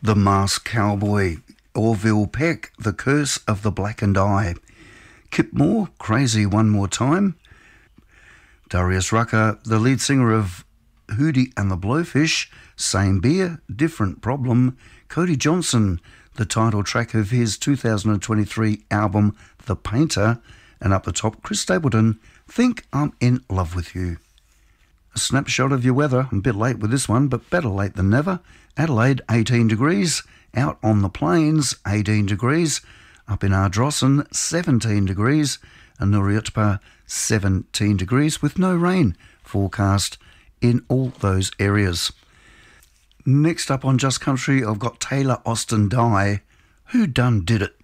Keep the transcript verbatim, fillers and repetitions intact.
The Masked Cowboy, Orville Peck, The Curse of the Blackened Eye, Kip Moore, Crazy One More Time, Darius Rucker, the lead singer of Hootie and the Blowfish, Same Beer, Different Problem, Cody Johnson, the title track of his two thousand twenty-three album The Painter, and up the top, Chris Stapleton, Think I'm in Love with You. A snapshot of your weather, I'm a bit late with this one, but better late than never. Adelaide, eighteen degrees, out on the plains, eighteen degrees, up in Ardrossan, seventeen degrees, and Nurriutpa, seventeen degrees, with no rain forecast in all those areas. Next up on Just Country, I've got Taylor Austin Die, Who Done Did It?